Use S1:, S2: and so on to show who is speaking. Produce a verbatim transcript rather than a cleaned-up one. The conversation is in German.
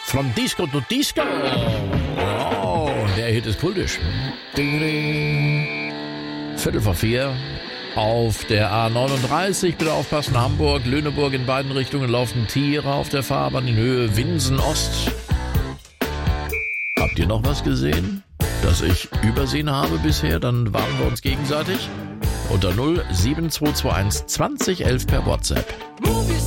S1: From Disco to Disco. Oh, der Hit ist kultisch. Ding, ding. Viertel vor vier. Auf der A neununddreißig, bitte aufpassen, Hamburg, Lüneburg, in beiden Richtungen laufen Tiere auf der Fahrbahn in Höhe Winsen Ost. Habt ihr noch was gesehen, das ich übersehen habe bisher? Dann warnen wir uns gegenseitig. Unter null sieben zwei zwei eins zwanzig elf per WhatsApp.
S2: Movies